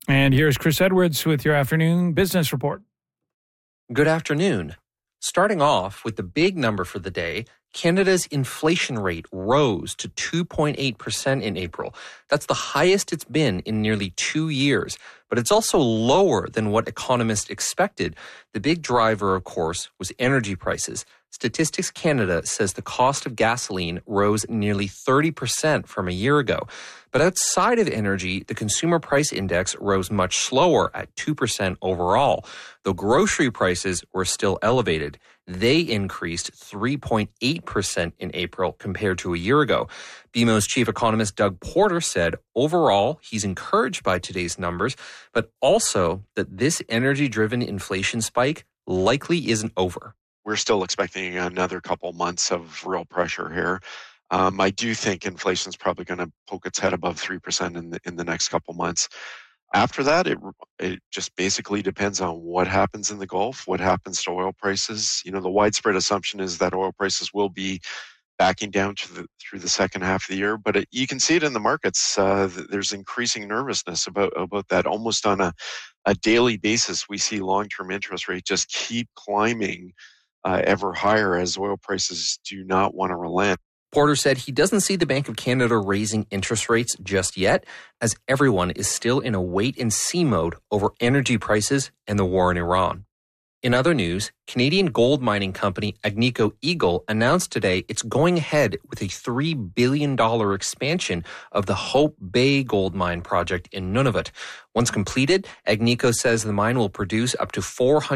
And here's Chris Edwards with your afternoon business report. Good afternoon. Starting off with the big number for the day, Canada's inflation rate rose to 2.8% in April. That's the highest it's been in nearly 2 years, but it's also lower than what economists expected. The big driver, of course, was energy prices. Statistics Canada says the cost of gasoline rose nearly 30% from a year ago. But outside of energy, the consumer price index rose much slower at 2% overall, though grocery prices were still elevated. They increased 3.8% in April compared to a year ago. BMO's chief economist Doug Porter said overall he's encouraged by today's numbers, but also that this energy-driven inflation spike likely isn't over. We're still expecting another couple months of real pressure here. I do think inflation is probably going to poke its head above 3% in the next couple months. After that, it just basically depends on what happens in the Gulf, what happens to oil prices. You know, the widespread assumption is that oil prices will be backing down through the second half of the year, but you can see it in the markets. There's increasing nervousness about that. Almost on a daily basis, we see long-term interest rates just keep climbing ever higher as oil prices do not want to relent. Porter said he doesn't see the Bank of Canada raising interest rates just yet, as everyone is still in a wait-and-see mode over energy prices and the war in Iran. In other news, Canadian gold mining company Agnico Eagle announced today it's going ahead with a $3 billion expansion of the Hope Bay gold mine project in Nunavut. Once completed, Agnico says the mine will produce up to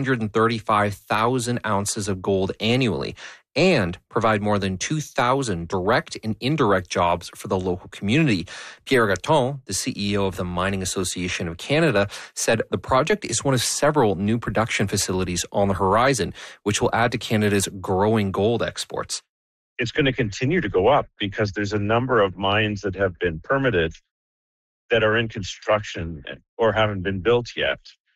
435,000 ounces of gold annually and provide more than 2,000 direct and indirect jobs for the local community. Pierre Gatton, the CEO of the Mining Association of Canada, said the project is one of several new production facilities on the horizon, which will add to Canada's growing gold exports. It's going to continue to go up because there's a number of mines that have been permitted that are in construction or haven't been built yet.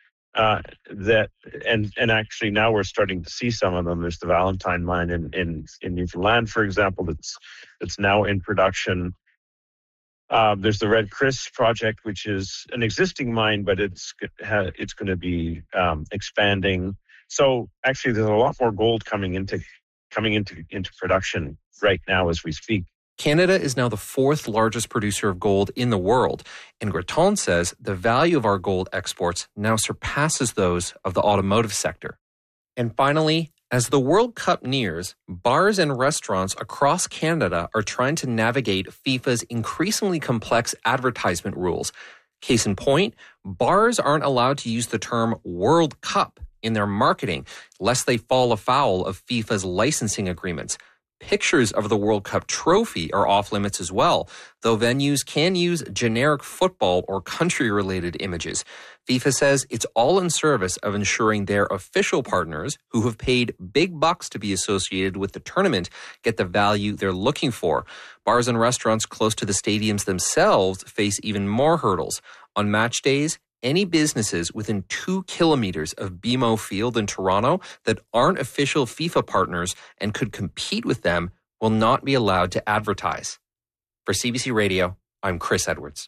And actually now we're starting to see some of them. There's the Valentine mine in Newfoundland, for example, that's now in production. There's the Red Chris project, which is an existing mine, but it's going to be expanding. So actually, there's a lot more gold coming into production right now as we speak. Canada is now the fourth largest producer of gold in the world, and Graton says the value of our gold exports now surpasses those of the automotive sector. And finally, as the World Cup nears, bars and restaurants across Canada are trying to navigate FIFA's increasingly complex advertisement rules. Case in point, bars aren't allowed to use the term World Cup in their marketing, lest they fall afoul of FIFA's licensing agreements. Pictures of the World Cup trophy are off limits as well, though venues can use generic football or country-related images. FIFA says it's all in service of ensuring their official partners, who have paid big bucks to be associated with the tournament, get the value they're looking for. Bars and restaurants close to the stadiums themselves face even more hurdles. On match days, any businesses within 2 kilometers of BMO Field in Toronto that aren't official FIFA partners and could compete with them will not be allowed to advertise. For CBC Radio, I'm Chris Edwards.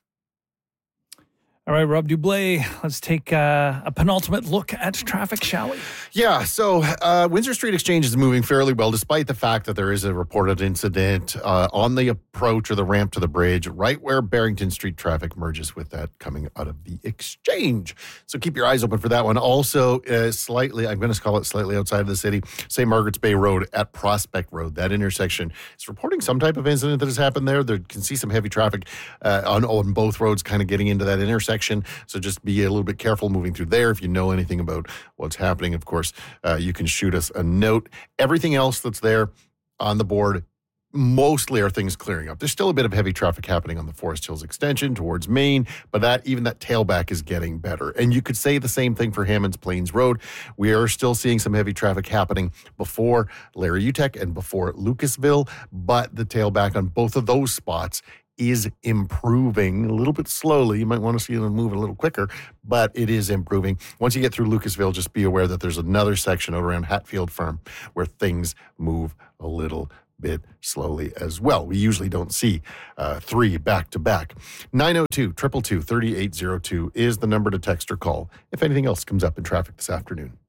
All right, Rob Dublé, let's take a penultimate look at traffic, shall we? Yeah, so Windsor Street Exchange is moving fairly well, despite the fact that there is a reported incident on the approach or the ramp to the bridge, right where Barrington Street traffic merges with that coming out of the Exchange. So keep your eyes open for that one. Also, I'm going to call it slightly outside of the city, St. Margaret's Bay Road at Prospect Road. That intersection is reporting some type of incident that has happened there. There can see some heavy traffic on both roads kind of getting into that intersection. So just be a little bit careful moving through there. If you know anything about what's happening, of course, you can shoot us a note. Everything else that's there on the board, mostly are things clearing up. There's still a bit of heavy traffic happening on the Forest Hills extension towards Maine, but even that tailback is getting better. And you could say the same thing for Hammonds Plains Road. We are still seeing some heavy traffic happening before Larry Utek and before Lucasville, but the tailback on both of those spots is improving a little bit slowly. You might want to see them move a little quicker, but it is improving. Once you get through Lucasville, just be aware that there's another section out around Hatfield Farm where things move a little bit slowly as well. We usually don't see 3 back-to-back. 902-222-3802 is the number to text or call if anything else comes up in traffic this afternoon.